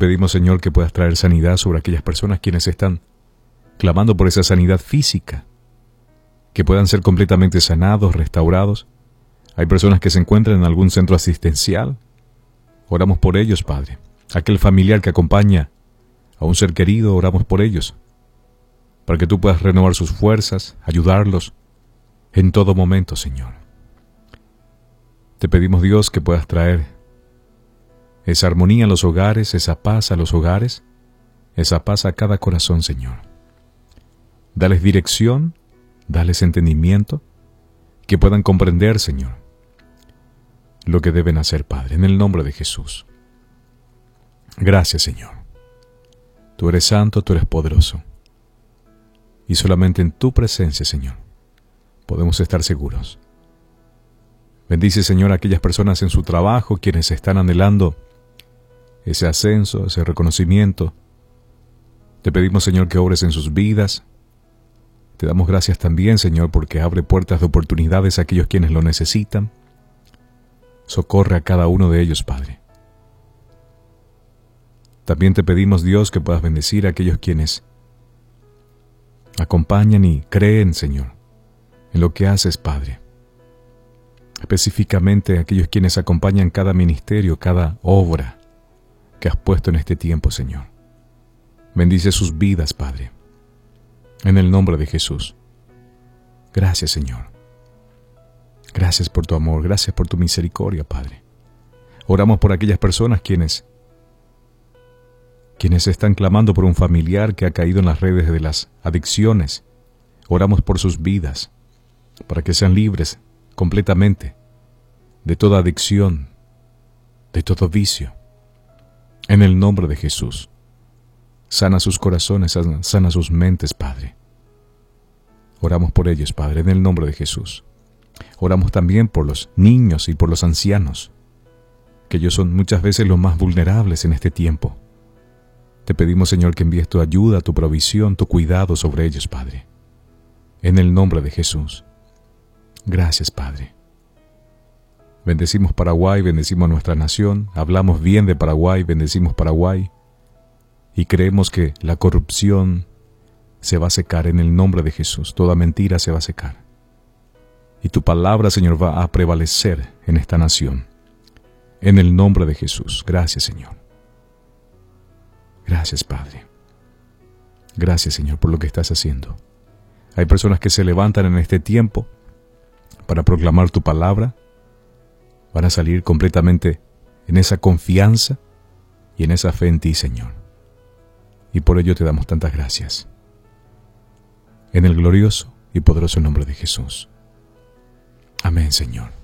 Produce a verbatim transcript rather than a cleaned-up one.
pedimos, Señor, que puedas traer sanidad sobre aquellas personas quienes están clamando por esa sanidad física, que puedan ser completamente sanados, restaurados. Hay personas que se encuentran en algún centro asistencial. Oramos por ellos, Padre. Aquel familiar que acompaña a un ser querido, oramos por ellos, para que tú puedas renovar sus fuerzas, ayudarlos en todo momento, Señor. Te pedimos, Dios, que puedas traer esa armonía a los hogares, esa paz a los hogares, esa paz a cada corazón, Señor. Dales dirección, dales entendimiento, que puedan comprender, Señor, lo que deben hacer, Padre, en el nombre de Jesús. Gracias, Señor. Tú eres santo, tú eres poderoso. Y solamente en tu presencia, Señor, podemos estar seguros. Bendice, Señor, a aquellas personas en su trabajo, quienes están anhelando ese ascenso, ese reconocimiento. Te pedimos, Señor, que obres en sus vidas. Te damos gracias también, Señor, porque abre puertas de oportunidades a aquellos quienes lo necesitan. Socorre a cada uno de ellos, Padre. También te pedimos, Dios, que puedas bendecir a aquellos quienes acompañan y creen, Señor, en lo que haces, Padre. Específicamente a aquellos quienes acompañan cada ministerio, cada obra que has puesto en este tiempo, Señor. Bendice sus vidas, Padre. En el nombre de Jesús. Gracias, Señor. Gracias por tu amor, gracias por tu misericordia, Padre. Oramos por aquellas personas quienes, quienes están clamando por un familiar que ha caído en las redes de las adicciones. Oramos por sus vidas, para que sean libres completamente de toda adicción, de todo vicio. En el nombre de Jesús. Sana sus corazones, sana sus mentes, Padre. Oramos por ellos, Padre, en el nombre de Jesús. Oramos también por los niños y por los ancianos, que ellos son muchas veces los más vulnerables en este tiempo. Te pedimos, Señor, que envíes tu ayuda, tu provisión, tu cuidado sobre ellos, Padre. En el nombre de Jesús. Gracias, Padre. Bendecimos Paraguay, bendecimos nuestra nación, hablamos bien de Paraguay, bendecimos Paraguay. Y creemos que la corrupción se va a secar en el nombre de Jesús. Toda mentira se va a secar. Y tu palabra, Señor, va a prevalecer en esta nación. En el nombre de Jesús. Gracias, Señor. Gracias, Padre. Gracias, Señor, por lo que estás haciendo. Hay personas que se levantan en este tiempo para proclamar tu palabra. Van a salir completamente en esa confianza y en esa fe en ti, Señor. Y por ello te damos tantas gracias. En el glorioso y poderoso nombre de Jesús. Amén, Señor.